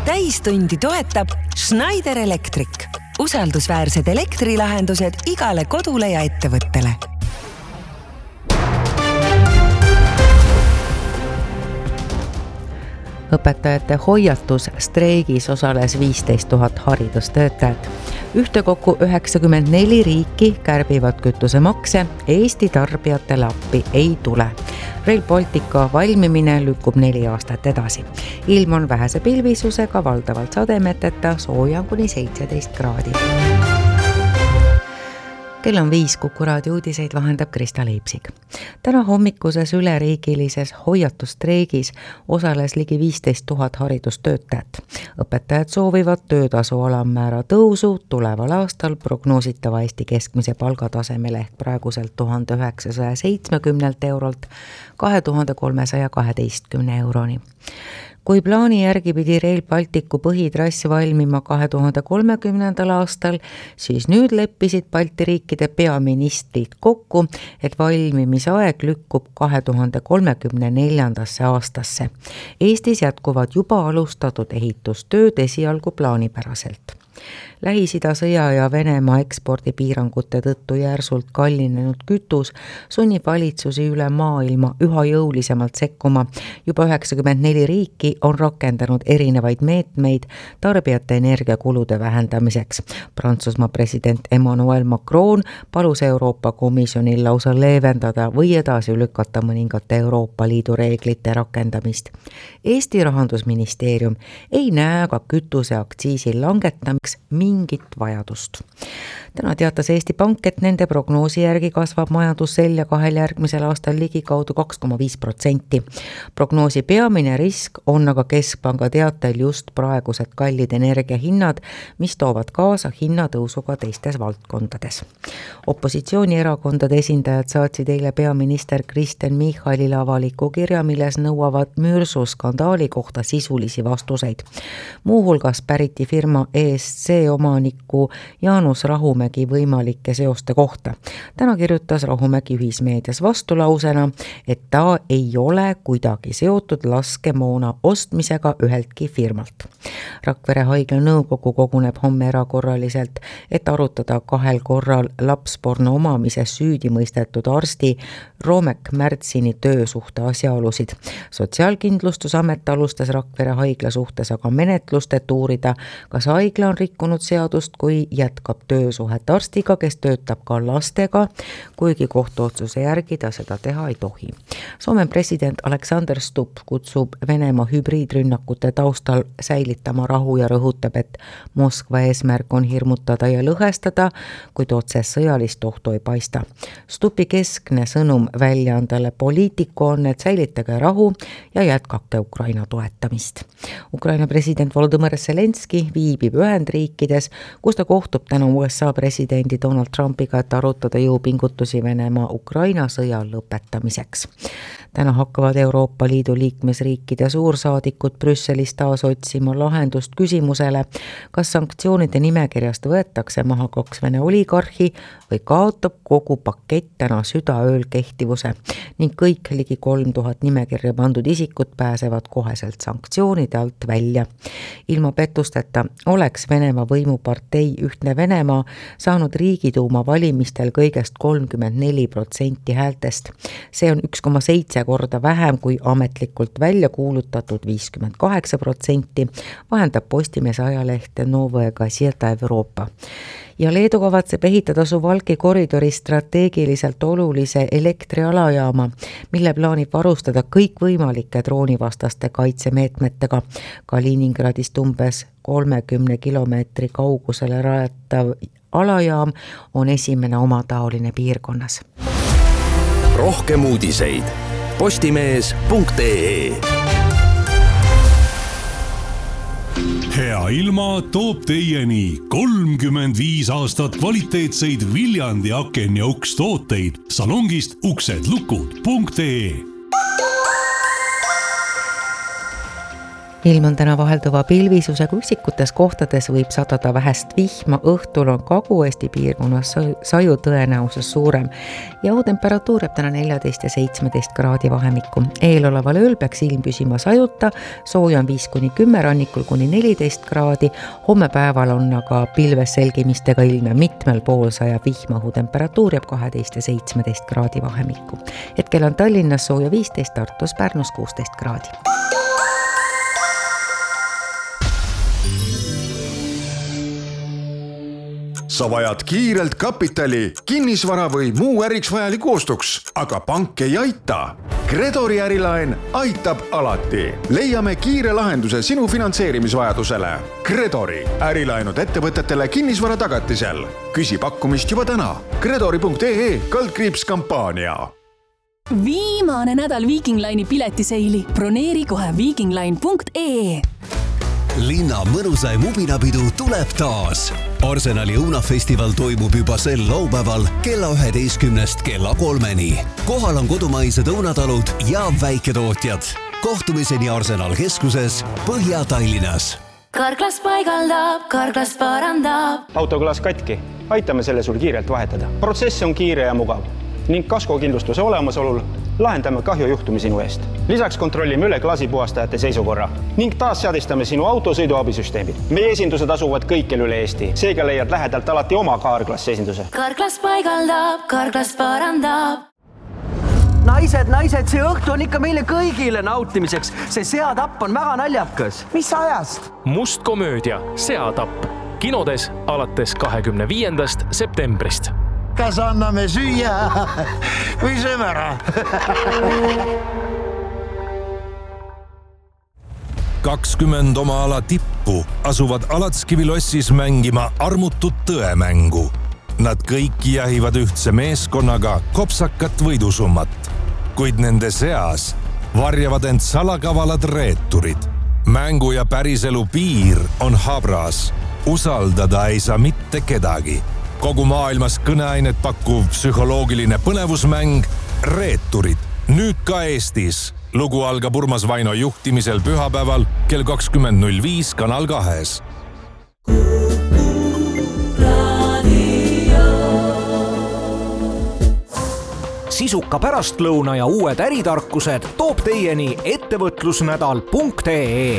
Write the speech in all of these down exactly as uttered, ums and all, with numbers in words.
Täistundi toetab Schneider Electric. Usaldusväärsed elektrilahendused igale kodule ja ettevõttele. Õpetajate hoiatus streigis osales viisteist tuhat haridustöötajat. Ühtekokku üheksakümmend neli riiki kärbivad kütusemakse, Eesti tarbijatele appi ei tule. Rail Baltica valmimine lükkub neli aastat edasi. Ilm on vähese pilvisusega, valdavalt sademeteta, sooja kuni seitseteist kraadi. Kell on viis, Kuku raadio uudiseid vahendab Krista Leipsik. Täna hommikuses üleriigilises hoiatustreigis osales ligi viisteist tuhat haridustöötajat. Õpetajad soovivad töötasu alammäära tõusu tuleval aastal prognoositava Eesti keskmise palgatasemele ehk praeguselt tuhat üheksasada seitsekümmend eurolt kahe tuhande kolmesaja kaheteistkümne euroni. Kui plaani järgi pidi Rail Balticu põhitrass valmima kahe tuhande kolmekümnendal aastal, siis nüüd leppisid Balti riikide peaministrid kokku, et valmimisaeg lükkub kahe tuhande kolmekümne neljandasse aastasse. Eestis jätkuvad juba alustatud ehitustööd esialgu plaanipäraselt. Lähis-Ida sõja ja Venemaa ekspordipiirangute tõttu järsult kallinenud kütus sunnib valitsusi üle maailma üha jõulisemalt sekkuma. Juba üheksakümmend neli riiki on rakendanud erinevaid meetmeid tarbijate energiakulude vähendamiseks. Prantsusmaa president Emmanuel Macron palus Euroopa Komisjonil lausa leevendada või edasi lükata mõningate Euroopa Liidu reeglite rakendamist. Eesti rahandusministeerium ei näe ka kütuse aktsiisi langetamiseks mingit vajadust. Täna teatas Eesti Pank, et nende prognoosi järgi kasvab majandus sel ja kahel järgmisel aastal ligikaudu kaks koma viis protsenti. Prognoosi peamine risk on aga Keskpanga teatel just praegused kallid energiahinnad, mis toovad kaasa hinnatõusuga teistes valdkondades. Opositsioonierakondade esindajad saatsid eile peaminister Kristen Michalile avaliku kirja, milles nõuavad mürsu skandaali kohta sisulisi vastuseid. Muuhulgas päriti firma E S C omaniku Jaanus Rahumägi võimalike seoste kohta. Täna kirjutas Rahumägi ühismeedias vastulausena, et ta ei ole kuidagi seotud laskemoona ostmisega üheltki firmalt. Rakvere haigla nõukogu koguneb homme erakorraliselt, et arutada kahel korral lapsporno omamises süüdi mõistetud arsti Roomek Märtsini töösuhte asjaolusid. Sotsiaalkindlustusamet alustas Rakvere haigla suhtes aga menetlust, et uurida, kas haigla on rikkunud seadust, kui jätkab töösuhet arstiga, kes töötab ka lastega, kuigi kohtuotsuse järgi ta seda teha ei tohi. Soome president Alexander Stubb kutsub Venemaa hübriidrünnakute taustal säilitama rahu ja rõhutab, et Moskva eesmärk on hirmutada ja lõhestada, kuid otses sõjalist ohtu ei paista. Stubbi keskne sõnum väljaandele Poliitiku on, et säilitage rahu ja jätkake Ukraina toetamist. Ukraina president Volodõmõr Zelenski viibib Ühendriikides, kus ta kohtub tänu U S A presidendi Donald Trumpiga, et arutada jõupingutusi Venemaa Ukraina sõja lõpetamiseks. Täna hakkavad Euroopa Liidu liikmesriikide suursaadikud Brüsselis taas otsima lahendust küsimusele, kas sanktsioonide nimekirjast võetakse maha kaks Vene oligarhi või kaotab kogu pakett täna südaööl kehtivuse ning kõik ligi kolm tuhat nimekirja pandud isikud pääsevad koheselt sanktsioonide alt välja. Ilma pettusteta oleks Venemaa võimupartei Ühtne Venemaa saanud Riigiduuma valimistel kõigest kolmkümmend neli protsenti häältest. See on üks koma seitse korda vähem kui ametlikult välja kuulutatud viiskümmend kaheksa protsenti, vahendab Postimees ajalehte Novoje Gazeta Euroopa. Ja Leedu kavatseb ehitada Suwałki koridori strateegiliselt olulise elektrialajaama, mille plaanib varustada kõikvõimalike droonivastaste kaitsemeetmetega. Kaliningradist umbes kolmekümne kilomeetri kaugusele rajatav alajaam on esimene omataoline piirkonnas. Rohkem uudiseid postimees punkt ee. Hea ilma toob teieni kolmkümmend viis aastat kvaliteetseid Viljandi aken ja uks tooteid salongist uksedlukud punkt ee. ilm on täna vahelduva pilvisusega, üksikutes kohtades võib sadada vähest vihma, õhtul on Kagu-Eesti piirkonnas saju tõenäosus suurem ja õhutemperatuur jääb täna neljateist ja seitsmeteist kraadi vahemikku. Eeloleval ööl peaks ilm püsima sajuta, sooja on viis kuni kümme, rannikul kuni neliteist kraadi, homme päeval on aga pilves selgimistega ilm ja mitmel pool sajab vihma, õhutemperatuur jääb kaheteist ja seitsmeteist kraadi vahemikku. Hetkel on Tallinnas sooja viisteist, Tartus, Pärnus kuusteist kraadi. Sa vajad kiirelt kapitali, kinnisvara või muu äriks vajaliku ostuks, aga pank ei aita. Credori ärilaen aitab alati. Leiame kiire lahenduse sinu finantseerimisvajadusele. Credori ärilaenud ettevõtetele kinnisvara tagatisel. Küsi pakkumist juba täna. Credori punkt ee kaldkriips kampaania. Viimane nädal Viking Line'i piletiseili. Broneeri kohe viikingline punkt ee. Linna mõnusaim ubinapidu tuleb taas. Arsenali õunafestival toimub juba sel laupäeval kella üheteistkümnest kella kolmeni. Kohal on kodumaised õunatalud ja väiketootjad. Kohtumiseni Arsenal keskuses Põhja-Tallinnas. Karklas paigaldab, Karklas parandab. Autoklaas katki. Aitame selle sul kiirelt vahetada. Protsess on kiire ja mugav ning kaskokindlustuse olemasolul lahendame kahjujuhtumi sinu eest. Lisaks kontrollime üle klaasipuhastajate seisukorra ning taas seadistame sinu auto sõiduabisüsteemid. Meie esindused asuvad kõikjal üle Eesti. Seega leiad lähedalt alati oma Karklas esinduse. Karklas paigaldab, Karklas parandab. Naised, naised, see õhtu on ikka meile kõigile nautimiseks. See seatapp on väga naljakas. Mis ajast? Must komöödia Seatapp. Kinodes alates kahekümne viiendast septembrist. Kas anname süüa või sööme ära? kakskümmend oma ala tippu asuvad Alatskivilossis mängima armutut tõemängu. Nad kõik jahivad ühtse meeskonnaga kopsakat võidusummat, kuid nende seas varjavad end salakavalad reeturid. Mängu ja päriselu piir on habras. Usaldada ei saa mitte kedagi. Kogu maailmas kõneainet pakkuv psühholoogiline põnevusmäng Reeturid. Nüüd ka Eestis. Lugu algab Urmas Vaino juhtimisel pühapäeval kell kakskümmend null viis Kanal kahes. Sisuka pärastlõuna ja uued äritarkused toob teieni ettevõtlusnädal punkt ee.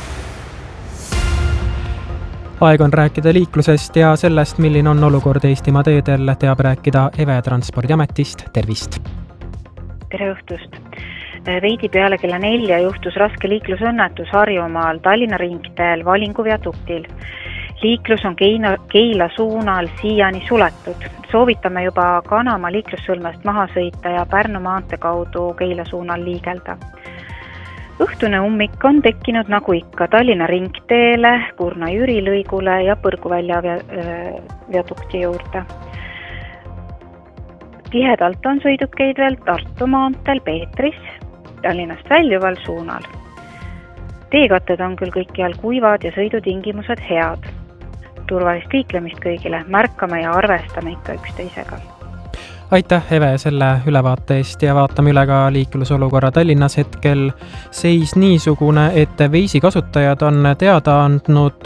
Aeg on rääkida liiklusest ja sellest, milline on olukord Eestimaa teedel, teab rääkida Eve Transpordiametist. Tervist! Tere õhtust! Veidi peale kella nelja juhtus raske liiklusõnnetus Harjumaal Tallinna ringteel Valingu viaduktil. Liiklus on Keina, Keila suunal siiani suletud. Soovitame juba Kanama liiklussõlmest maha sõita ja Pärnu maante kaudu Keila suunal liigelda. Õhtune ummik on tekkinud nagu ikka Tallinna ringteele, Kurna-Jüri lõigule ja Põrguvälja viadukti juurde. Tihedalt on sõidukeid veel Tartu maanteel Peetris, Tallinnast väljuval suunal. Teekatted on küll kõikjal kuivad ja sõidutingimused head. Turvalist liiklemist kõigile, märkame ja arvestame ikka üksteisega. Aitäh, Eve, selle ülevaate eest ja vaatame üle ka liiklusolukorra Tallinnas hetkel. Seis niisugune, et veisi kasutajad on teada andnud